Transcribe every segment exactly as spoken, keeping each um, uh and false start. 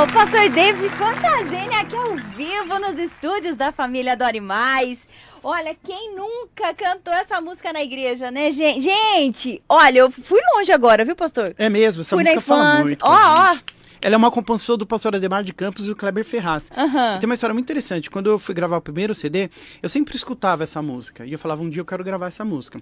o pastor David Fantasini aqui ao vivo nos estúdios da família Adore Mais. Olha, quem nunca cantou essa música na igreja, né, gente? Gente, olha, eu fui longe agora, viu, pastor? É mesmo, essa fui música fala muito. Ó, ó. Ó. Ela é uma composição do pastor Ademar de Campos e do Kleber Ferraz. Uhum. Tem uma história muito interessante. Quando eu fui gravar o primeiro C D, eu sempre escutava essa música. E eu falava, um dia eu quero gravar essa música.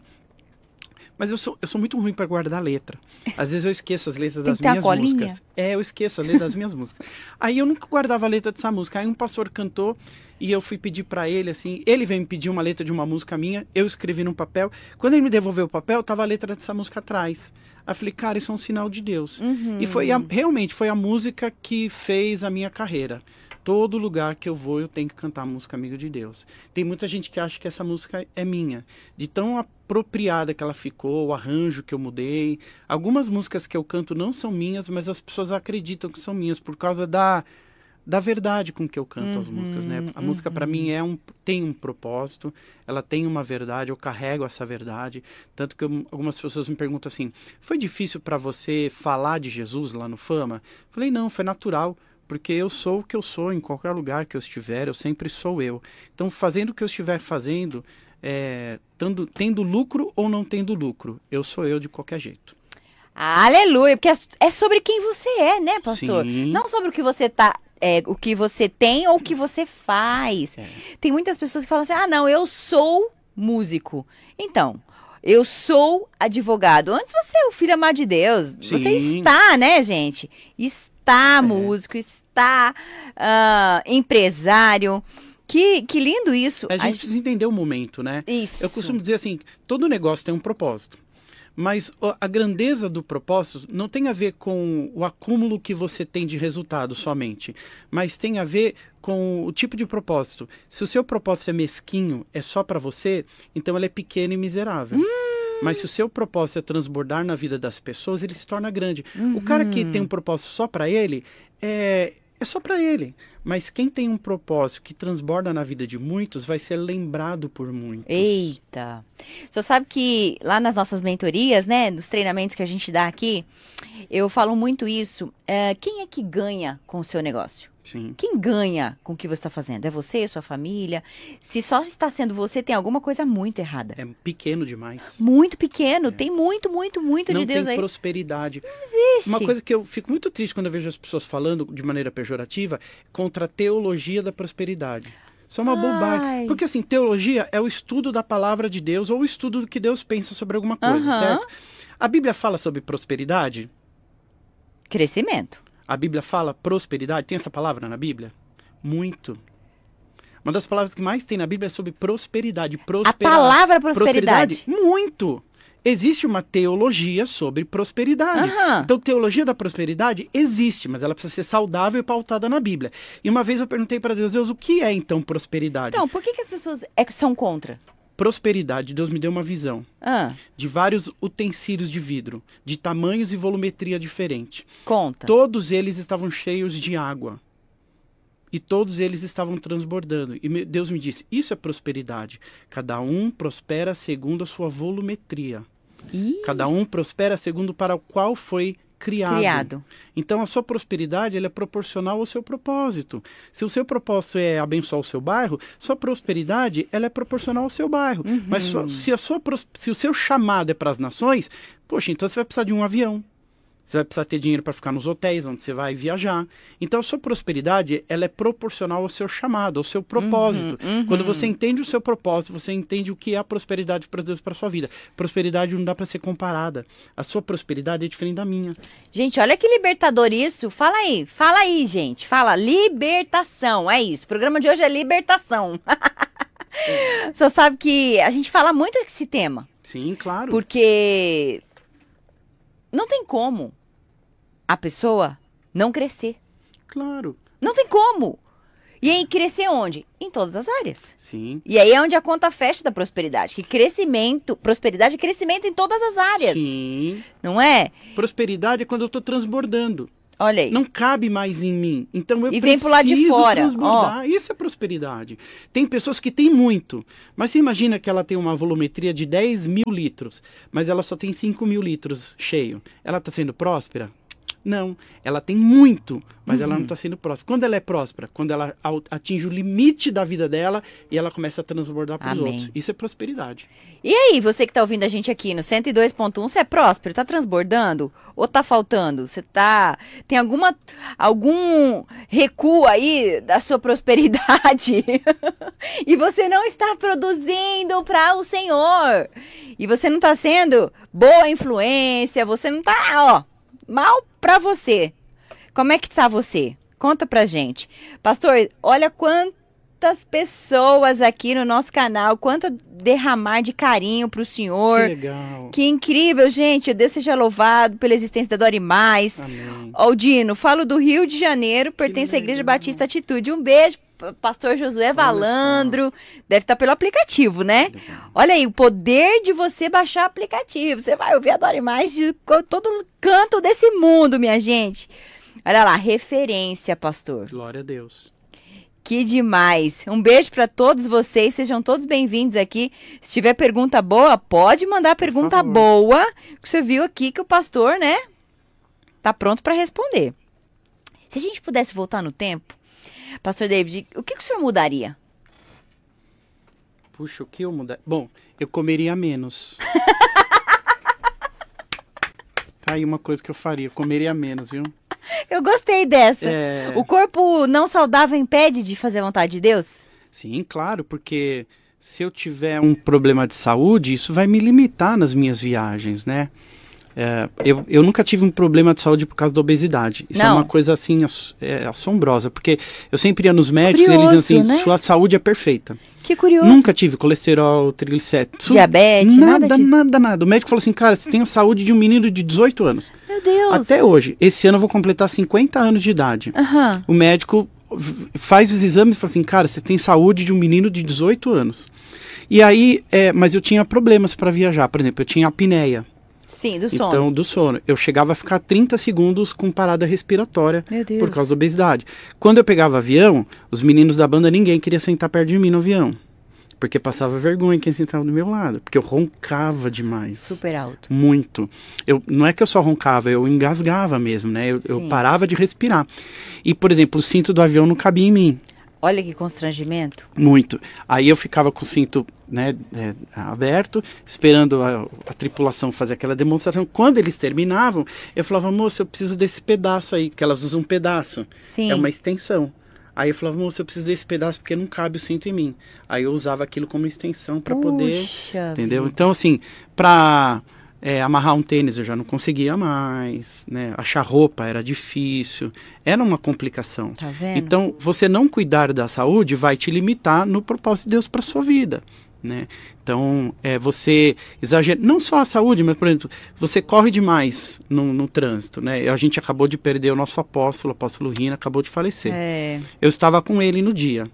Mas eu sou, eu sou muito ruim para guardar a letra. Às vezes eu esqueço as letras das minhas músicas. É, eu esqueço a letra das minhas músicas. Aí eu nunca guardava a letra dessa música. Aí um pastor cantou e eu fui pedir para ele, assim, ele veio me pedir uma letra de uma música minha, eu escrevi num papel. Quando ele me devolveu o papel, tava a letra dessa música atrás. Aí eu falei, cara, isso é um sinal de Deus. Uhum. E foi a, realmente foi a música que fez a minha carreira. Todo lugar que eu vou, eu tenho que cantar a música Amigo de Deus. Tem muita gente que acha que essa música é minha. De tão apropriada que ela ficou, o arranjo que eu mudei. Algumas músicas que eu canto não são minhas, mas as pessoas acreditam que são minhas por causa da, da verdade com que eu canto uhum, as músicas, né? A uhum. música, para mim, é um, tem um propósito, ela tem uma verdade, eu carrego essa verdade. Tanto que eu, algumas pessoas me perguntam assim, foi difícil para você falar de Jesus lá no Fama? Falei, não, foi natural. Porque eu sou o que eu sou em qualquer lugar que eu estiver, eu sempre sou eu. Então, fazendo o que eu estiver fazendo, é, tendo, tendo lucro ou não tendo lucro, eu sou eu de qualquer jeito. Aleluia, porque é sobre quem você é, né, pastor? Sim. Não sobre o que você tá, é, o que você tem ou o que você faz. É. Tem muitas pessoas que falam assim, ah, não, eu sou músico. Então, eu sou advogado. Antes você é o filho amado de Deus. Sim. Você está, né, gente? Está. Está é. músico, está uh, empresário. Que, que lindo isso. A gente, a gente precisa entender o momento, né? Isso. Eu costumo dizer assim, todo negócio tem um propósito. Mas a grandeza do propósito não tem a ver com o acúmulo que você tem de resultado somente. Mas tem a ver com o tipo de propósito. Se o seu propósito é mesquinho, é só para você, então ele é pequeno e miserável. Hum. Mas se o seu propósito é transbordar na vida das pessoas, ele se torna grande. Uhum. O cara que tem um propósito só para ele, é, é só para ele. Mas quem tem um propósito que transborda na vida de muitos, vai ser lembrado por muitos. Eita! O senhor sabe que lá nas nossas mentorias, né, nos treinamentos que a gente dá aqui, eu falo muito isso. É, quem é que ganha com o seu negócio? Sim. Quem ganha com o que você está fazendo? É você, sua família? Se só está sendo você, tem alguma coisa muito errada. É pequeno demais. Muito pequeno. É. Tem muito, muito, muito Não de Deus aí. Não tem prosperidade. Não existe. Uma coisa que eu fico muito triste quando eu vejo as pessoas falando de maneira pejorativa contra a teologia da prosperidade. Isso é uma Ai. bobagem. Porque assim, teologia é o estudo da palavra de Deus ou o estudo do que Deus pensa sobre alguma coisa, uh-huh. certo? A Bíblia fala sobre prosperidade? Crescimento. A Bíblia fala prosperidade? Tem essa palavra na Bíblia? Muito. Uma das palavras que mais tem na Bíblia é sobre prosperidade. Prosperar. A palavra prosperidade? prosperidade? Muito. Existe uma teologia sobre prosperidade. Uhum. Então, teologia da prosperidade existe, mas ela precisa ser saudável e pautada na Bíblia. E uma vez eu perguntei para Deus, Deus, o que é então prosperidade? Então, por que, que as pessoas é, são contra? Prosperidade, Deus me deu uma visão ah. de vários utensílios de vidro, de tamanhos e volumetria diferente. Conta. Todos eles estavam cheios de água. E todos eles estavam transbordando. E Deus me disse, isso é prosperidade. Cada um prospera segundo a sua volumetria. Ih. Cada um prospera segundo para o qual foi criado. criado. Então, a sua prosperidade ela é proporcional ao seu propósito. Se o seu propósito é abençoar o seu bairro, sua prosperidade ela é proporcional ao seu bairro. Uhum. Mas sua, se, a sua, se o seu chamado é para as nações, poxa, então você vai precisar de um avião. Você vai precisar ter dinheiro para ficar nos hotéis onde você vai viajar. Então, a sua prosperidade, ela é proporcional ao seu chamado, ao seu propósito. Uhum, uhum. Quando você entende o seu propósito, você entende o que é a prosperidade para Deus, para a sua vida. Prosperidade não dá para ser comparada. A sua prosperidade é diferente da minha. Gente, olha que libertador isso. Fala aí, fala aí, gente. Fala, libertação, é isso. O programa de hoje é libertação. Você sabe que a gente fala muito desse tema. Sim, claro. Porque não tem como a pessoa não crescer. Claro. Não tem como. E aí, crescer onde? Em todas as áreas. Sim. E aí é onde a conta fecha da prosperidade. Que crescimento, prosperidade é crescimento em todas as áreas. Sim. Não é? Prosperidade é quando eu estou transbordando. Olha aí. Não cabe mais em mim. Então eu e preciso vem pro lado de fora. transbordar. Oh. Isso é prosperidade. Tem pessoas que têm muito. Mas você imagina que ela tem uma volumetria de dez mil litros. Mas ela só tem cinco mil litros cheio. Ela está sendo próspera? Não, ela tem muito, mas Uhum. ela não está sendo próspera. Quando ela é próspera? Quando ela au- atinge o limite da vida dela e ela começa a transbordar para os Amém. outros. Isso é prosperidade. E aí, você que tá ouvindo a gente aqui no cento e dois ponto um, você é próspero? Tá transbordando? Ou tá faltando? Você tá... Tem alguma... algum recuo aí da sua prosperidade? E você não está produzindo para o Senhor. E você não tá sendo boa influência, você não tá, ó, mal pra você. Como é que tá você? Conta pra gente. Pastor, olha quantas pessoas aqui no nosso canal, quanto derramar de carinho pro Senhor. Que legal. Que incrível, gente. Deus seja louvado pela existência da Dori Mais. Amém. Aldino, falo do Rio de Janeiro, pertenço à Igreja legal. Batista Atitude. Um beijo, p- pastor Josué Valandro. Deve estar pelo aplicativo, né? Legal. Olha aí, o poder de você baixar o aplicativo. Você vai ouvir a Dori Mais de co- todo canto desse mundo, minha gente. Olha lá, referência, pastor. Glória a Deus. Que demais. Um beijo para todos vocês. Sejam todos bem-vindos aqui. Se tiver pergunta boa, pode mandar pergunta favor. boa. Que você viu aqui que o pastor, né, tá pronto para responder. Se a gente pudesse voltar no tempo, pastor David, o que, que o senhor mudaria? Puxa, o que eu mudar? Bom, eu comeria menos. Tá aí uma coisa que eu faria, eu comeria menos, viu? Eu gostei dessa. É, O corpo não saudável impede de fazer a vontade de Deus? sim, claro, porque se eu tiver um problema de saúde, isso vai me limitar nas minhas viagens, né? É, eu, eu nunca tive um problema de saúde por causa da obesidade. Isso Não. é uma coisa assim ass- é, assombrosa, porque eu sempre ia nos médicos e eles Curioso, diziam assim, né? sua saúde é perfeita. Que curioso. Nunca tive colesterol, triglicéridos, su- Diabetes, nada nada, de- nada, nada. O médico falou assim, cara, você tem a saúde de um menino de dezoito anos. Meu Deus. Até hoje. Esse ano eu vou completar cinquenta anos de idade. Aham. O médico v- faz os exames e fala assim, cara, você tem saúde de um menino de dezoito anos. E aí, é, mas eu tinha problemas para viajar. Por exemplo, eu tinha apneia. Sim, do sono. Então, do sono. Eu chegava a ficar trinta segundos com parada respiratória Meu Deus. por causa da obesidade. Quando eu pegava avião, os meninos da banda, ninguém queria sentar perto de mim no avião. Porque passava vergonha quem sentava do meu lado. Porque eu roncava demais. Super alto. Muito. Eu, não é que eu só roncava, eu engasgava mesmo, né? Eu, eu Sim. parava de respirar. E, por exemplo, o cinto do avião não cabia em mim. Olha que constrangimento. Muito. Aí eu ficava com o cinto, né, é, aberto, esperando a, a tripulação fazer aquela demonstração. Quando eles terminavam, eu falava, moça, eu preciso desse pedaço aí, que elas usam um pedaço. Sim. É uma extensão. Aí eu falava, moça, eu preciso desse pedaço porque não cabe o cinto em mim. Aí eu usava aquilo como extensão para poder, Puxa entendeu? vida. Então, assim, para é, amarrar um tênis eu já não conseguia mais, né? Achar roupa era difícil, era uma complicação. Tá vendo? Então, você não cuidar da saúde vai te limitar no propósito de Deus para sua vida, né? Então, é, você exagera, não só a saúde, mas, por exemplo, você corre demais no, no trânsito, né? A gente acabou de perder o nosso apóstolo, o apóstolo Rina, acabou de falecer. É. Eu estava com ele no dia.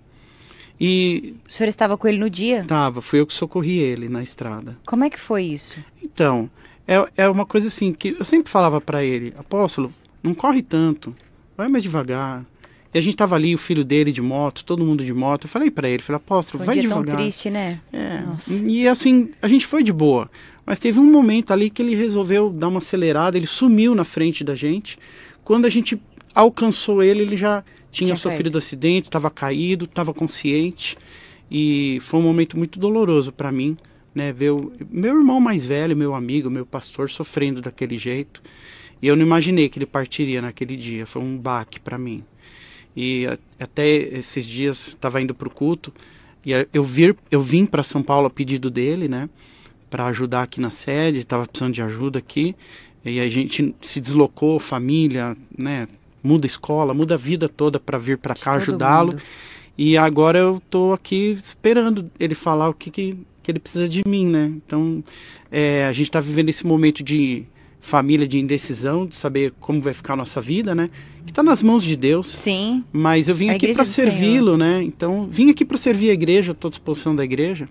E O senhor estava com ele no dia? tava, fui eu que socorri ele na estrada. Como é que foi isso? Então, é, é uma coisa assim que eu sempre falava para ele, apóstolo, não corre tanto, vai mais devagar. E a gente tava ali, o filho dele de moto, todo mundo de moto. Eu falei para ele, falei, apóstolo, Foi um vai dia devagar. tão triste, né? É, Nossa. e assim, a gente foi de boa. Mas teve um momento ali que ele resolveu dar uma acelerada, ele sumiu na frente da gente. Quando a gente alcançou ele, ele já tinha, Tinha sofrido acidente, estava caído, estava consciente. E foi um momento muito doloroso para mim, né? Ver o meu irmão mais velho, meu amigo, meu pastor sofrendo daquele jeito. E eu não imaginei que ele partiria naquele dia. Foi um baque para mim. E a- até esses dias estava indo para o culto e a- eu, vir, eu vim para São Paulo a pedido dele, né, para ajudar aqui na sede, estava precisando de ajuda aqui, e a gente se deslocou, família, né, muda a escola, muda a vida toda para vir para cá Todo ajudá-lo, mundo. e agora eu estou aqui esperando ele falar o que, que, que ele precisa de mim, né, então é, a gente está vivendo esse momento de família, de indecisão, de saber como vai ficar a nossa vida, né, que está nas mãos de Deus. Sim. Mas eu vim A aqui igreja para do servi-lo, né? Então, vim aqui para servir a igreja, estou à disposição da igreja.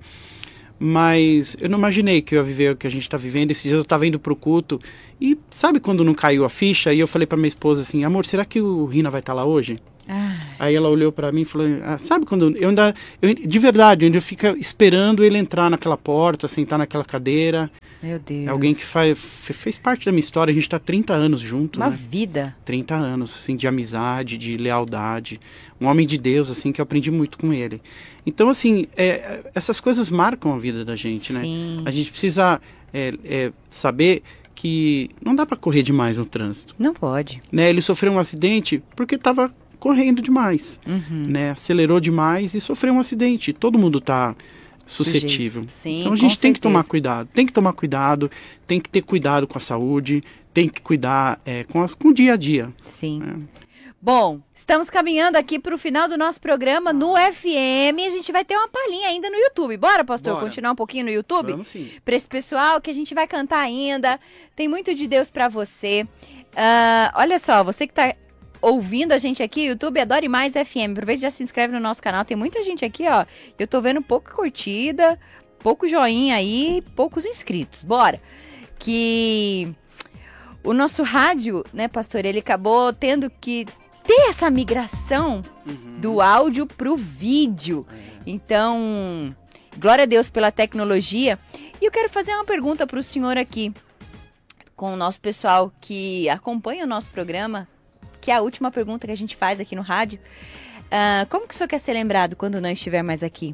Mas eu não imaginei que eu ia viver o que a gente está vivendo. Esses dias eu estava indo para o culto e sabe quando não caiu a ficha? E eu falei para minha esposa assim, amor, será que o Rina vai estar lá hoje? Ah, Aí ela olhou pra mim e falou, ah, sabe quando eu ainda, eu, de verdade, eu ainda fico esperando ele entrar naquela porta, sentar naquela cadeira. meu Deus. É alguém que faz, fe- fez parte da minha história, a gente tá há trinta anos junto, Uma né? vida. trinta anos, assim, de amizade, de lealdade. Um homem de Deus, assim, que eu aprendi muito com ele. Então, assim, é, essas coisas marcam a vida da gente, né? Sim. A gente precisa é, é, saber que não dá pra correr demais no trânsito, Não pode. né? Ele sofreu um acidente porque estava correndo demais, Uhum. né? Acelerou demais e sofreu um acidente. Todo mundo tá suscetível. Sujeito. Sim, Então a com gente tem que tomar certeza. cuidado, tem que tomar cuidado, tem que ter cuidado com a saúde, tem que cuidar é, com, as, com o dia a dia. Sim. É. Bom, estamos caminhando aqui para o final do nosso programa no F M. A gente vai ter uma palhinha ainda no YouTube. Bora, pastor, Bora. continuar um pouquinho no YouTube? Vamos sim. Para esse pessoal que a gente vai cantar ainda. Tem muito de Deus para você. Ah, olha só, você que está ouvindo a gente aqui, YouTube Adore Mais F M. Aproveita e já se inscreve no nosso canal. Tem muita gente aqui, ó. Eu tô vendo pouca curtida, pouco joinha aí, poucos inscritos. Bora. Que o nosso rádio, né, pastor, ele acabou tendo que ter essa migração Uhum. do áudio pro vídeo. É. Então, glória a Deus pela tecnologia. E eu quero fazer uma pergunta para o senhor aqui, com o nosso pessoal que acompanha o nosso programa, que é a última pergunta que a gente faz aqui no rádio. Ah, como que o senhor quer ser lembrado quando não estiver mais aqui?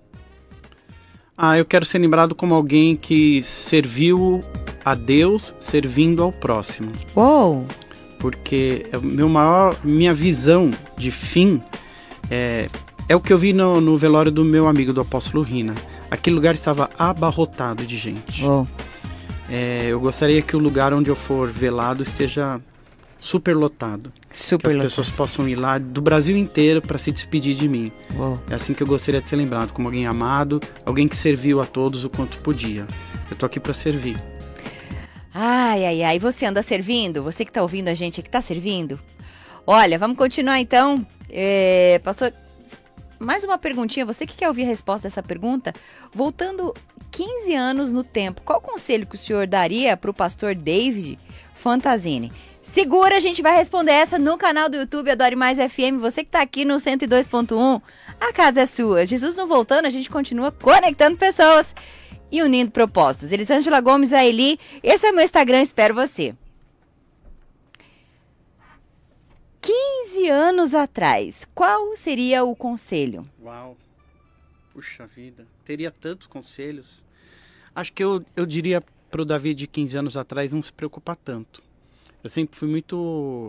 Ah, eu quero ser lembrado como alguém que serviu a Deus servindo ao próximo. Uou! Porque é o meu maior, minha visão de fim é, é o que eu vi no, no velório do meu amigo, do apóstolo Rina. Aquele lugar estava abarrotado de gente. Uou! É, eu gostaria que o lugar onde eu for velado esteja superlotado. Que Super as lotado. pessoas possam ir lá do Brasil inteiro para se despedir de mim. Uou! É assim que eu gostaria de ser lembrado, como alguém amado, alguém que serviu a todos o quanto podia. Eu tô aqui para servir. Ai, ai, ai. Você anda servindo? Você que tá ouvindo a gente aqui, tá servindo? Olha, vamos continuar então. É, pastor, mais uma perguntinha. Você que quer ouvir a resposta dessa pergunta? Voltando quinze anos no tempo, qual conselho que o senhor daria pro pastor David Fantasini? Segura, a gente vai responder essa no canal do YouTube Adore Mais F M. Você que tá aqui no cento e dois ponto um, a casa é sua. Jesus não voltando, a gente continua conectando pessoas e unindo propósitos. Elisângela Gomes, a Eli, esse é meu Instagram, espero você. quinze anos atrás, qual seria o conselho? Uau! Puxa vida, teria tantos conselhos. Acho que eu, eu diria pro Davi de quinze anos atrás não se preocupar tanto. Eu sempre fui muito...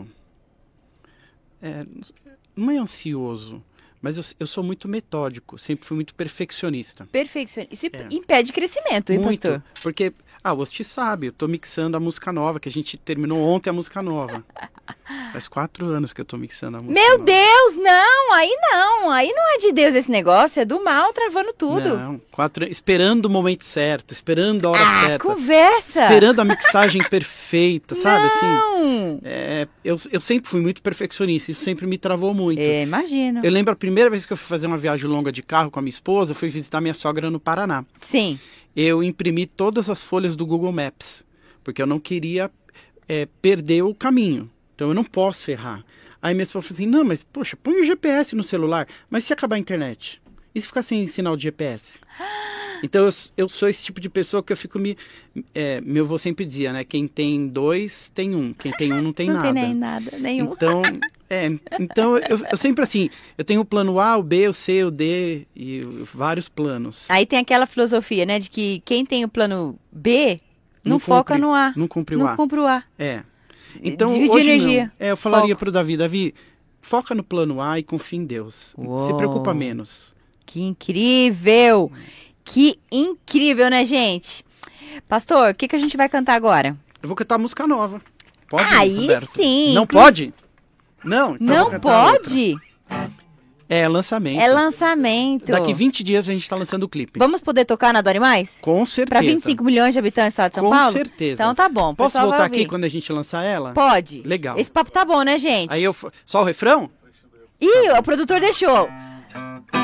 É, não é ansioso, mas eu, eu sou muito metódico, sempre fui muito perfeccionista. Perfeccionista. Isso É. impede crescimento, hein, Muito, pastor? porque, ah, você sabe, eu tô mixando a música nova, que a gente terminou ontem a música nova. Faz quatro anos que eu tô mixando a música Meu nova. Deus, não, aí não, aí não é de Deus esse negócio, é do mal travando tudo. Não, quatro anos, esperando o momento certo, esperando a hora ah, certa. conversa. Esperando a mixagem perfeita, sabe, assim? Não. É, eu, eu sempre fui muito perfeccionista, isso sempre me travou muito. É, imagino. Eu lembro a primeira vez que eu fui fazer uma viagem longa de carro com a minha esposa, eu fui visitar minha sogra no Paraná. Sim. Eu imprimi todas as folhas do Google Maps, porque eu não queria é, perder o caminho. Então eu não posso errar. Aí minha esposa falou assim, não, mas poxa, põe o G P S no celular, mas se acabar a internet? E se ficar sem sinal de G P S? Então eu, eu sou esse tipo de pessoa que eu fico me... É, meu avô sempre dizia, né? Quem tem dois, tem um. Quem tem um, não tem não nada. tem nem nada, nenhum. Então, é, então eu, eu sempre assim, eu tenho o plano A, o B, o C, o D e vários planos. Aí tem aquela filosofia, né, de que quem tem o plano B não, Não foca cumpre- no A. Não cumpre o Não A. cumpre o A. É. Então, Dividir hoje energia. não. É, eu falaria Foco. pro Davi, Davi, foca no plano A e confia em Deus. Uou. Se preocupa menos. Que incrível! Que incrível, né, gente? Pastor, o que, que a gente vai cantar agora? Eu vou cantar música nova. Pode, Aí Roberto? sim, Não inclu- pode? Não, então eu vou Não cantar outra. pode? É, lançamento. É lançamento. Daqui vinte dias a gente tá lançando o clipe. Vamos poder tocar na Adore Mais? Com certeza. Para vinte e cinco milhões de habitantes do estado de São Com Paulo? certeza. Então tá bom. o Posso pessoal vai voltar aqui ouvir. quando a gente lançar ela? Pode. Legal. Esse papo tá bom, né, gente? Aí eu... fa- Só o refrão? Ih, o produtor deixou.